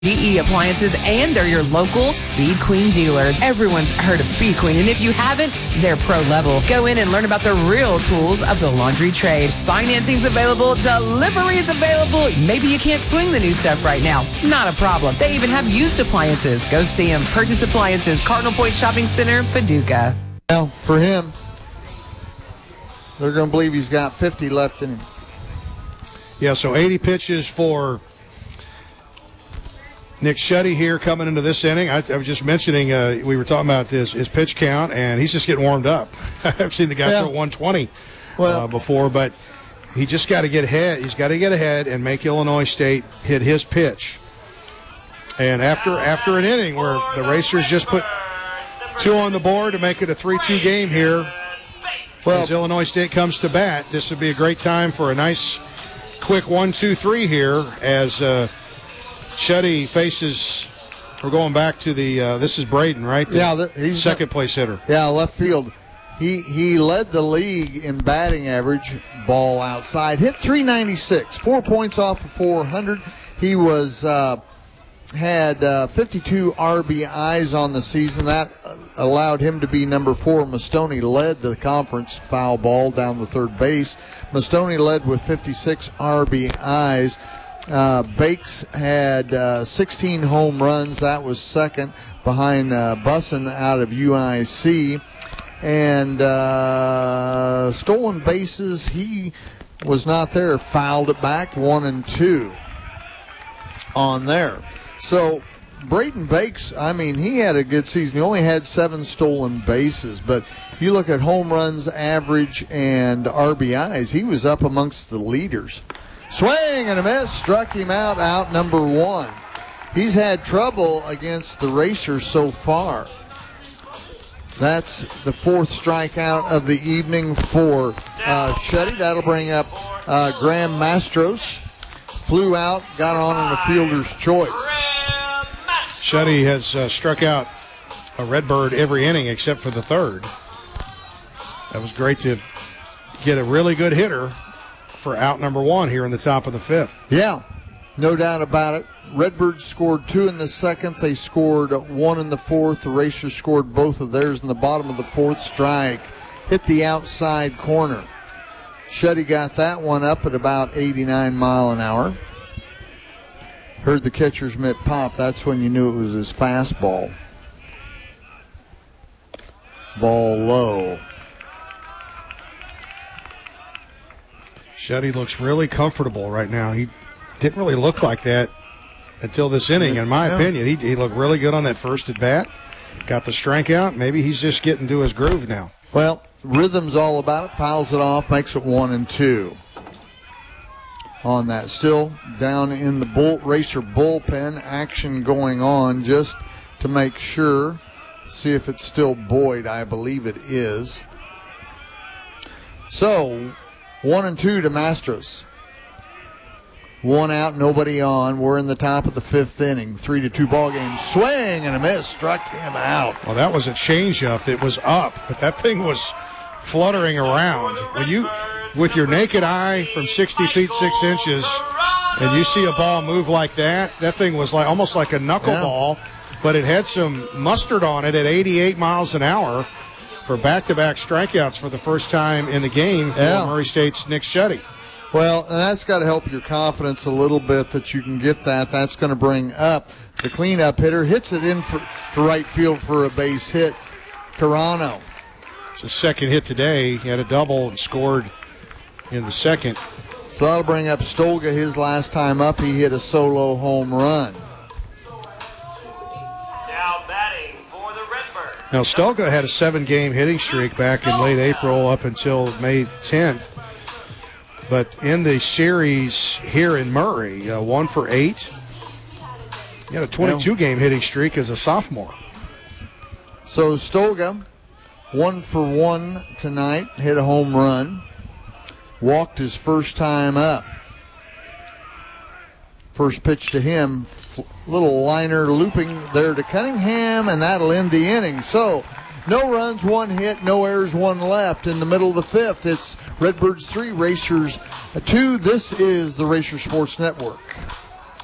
GE Appliances, and they're your local Speed Queen dealer. Everyone's heard of Speed Queen, and if you haven't, they're pro level. Go in and learn about the real tools of the laundry trade. Financing's available, delivery's available. Maybe you can't swing the new stuff right now. Not a problem. They even have used appliances. Go see them. Purchase Appliances, Cardinal Point Shopping Center, Paducah. Well, for him, they're going to believe he's got 50 left in him. Yeah, so 80 pitches for Nick Shetty here coming into this inning. I was just mentioning, we were talking about his pitch count, and he's just getting warmed up. I've seen the guy throw 120 before, but he just got to get ahead. He's got to get ahead and make Illinois State hit his pitch. And after an inning where the Racers just put 2 on the board to make it a 3-2 game here, as Illinois State comes to bat, this would be a great time for a nice, quick 1-2-3 here as Shetty faces. We're going back to the. This is Braden, right? He's second place hitter. Yeah, left field. He led the league in batting average. Ball outside, hit .396, 4 points off of 400. He was had 52 RBIs on the season. That allowed him to be number 4. Mastoni led the conference. Foul ball down the third base. Mastoni led with 56 RBIs. Bakes had 16 home runs. That was second behind Bussin out of UIC. And stolen bases, he was not there. Fouled it back, 1 and 2 on there. So Braden Bakes, I mean, he had a good season. He only had 7 stolen bases. But if you look at home runs, average, and RBIs, he was up amongst the leaders. Swing and a miss, struck him out number 1. He's had trouble against the Racers so far. That's the 4th strikeout of the evening for Shetty. That'll bring up Graham Mastros. Flew out, got on in the fielder's choice. Shetty has struck out a Redbird every inning except for the 3rd. That was great to get a really good hitter for out number 1 here in the top of the 5th. Yeah, no doubt about it. Redbirds scored 2 in the 2nd. They scored 1 in the 4th. The Racers scored both of theirs in the bottom of the 4th. Strike hit the outside corner. Shetty got that one up at about 89 mile an hour. Heard the catcher's mitt pop. That's when you knew it was his fastball. Ball low. Shetty looks really comfortable right now. He didn't really look like that until this inning, in my opinion. He looked really good on that first at bat. Got the strikeout. Maybe he's just getting to his groove now. Well, rhythm's all about it. Fouls it off, makes it 1 and 2. On that, still down in the Racer bullpen, action going on just to make sure. See if it's still Boyd. I believe it is. So 1 and 2 to Mastros. 1 out, nobody on. We're in the top of the 5th inning. 3-2 ball game. Swing and a miss. Struck him out. Well, that was a changeup that was up, but that thing was fluttering around. When you, with your naked eye from 60 feet 6 inches, and you see a ball move like that, that thing was like almost like a knuckleball, but it had some mustard on it at 88 miles an hour for back-to-back strikeouts for the first time in the game for Murray State's Nick Shetty. Well, and that's got to help your confidence a little bit that you can get that. That's going to bring up the cleanup hitter. Hits it in for right field for a base hit. Carano. It's his second hit today. He had a double and scored in the 2nd. So that'll bring up Stolga. His last time up, he hit a solo home run. Now batting for the Redbirds. Now, Stolga had a 7-game hitting streak back in late April up until May 10th. But in the series here in Murray, 1 for 8. He had a 22-game hitting streak as a sophomore. So Stolga, 1 for 1 tonight, hit a home run. Walked his first time up. First pitch to him, little liner looping there to Cunningham, and that'll end the inning. So no runs, 1 hit, no errors, 1 left in the middle of the 5th. It's Redbirds 3, Racers 2. This is the Racer Sports Network.